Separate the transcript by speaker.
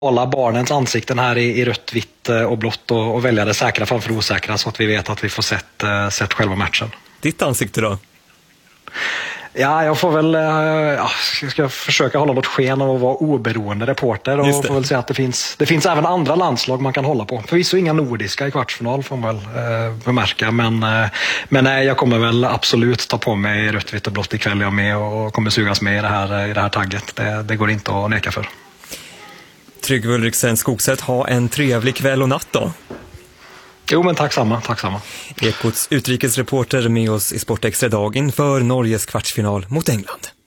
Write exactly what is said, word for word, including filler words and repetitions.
Speaker 1: Alla barnens ansikten här i, i rött, vitt och blått och, och välja det säkra framför osäkra så att vi vet att vi får sett, uh, sett själva matchen.
Speaker 2: Ditt ansikte då?
Speaker 1: Ja, jag får väl ja, ska försöka hålla något sken av att vara oberoende reporter och får väl säga att det finns, det finns även andra landslag man kan hålla på. Förvisso inga nordiska i kvartsfinal får man väl eh, bemärka, men, eh, men nej, jag kommer väl absolut ta på mig rött, vitt och blått ikväll jag med och kommer sugas med i det här, i det här tagget. Det, det går inte att neka för.
Speaker 2: Tryggve Ulriksen Skogsätt, ha en trevlig kväll och natt då.
Speaker 1: Jo, men tack samma, tack samma.
Speaker 2: Ekots utrikesreporter med oss i Sportextra dag inför Norges kvartsfinal mot England.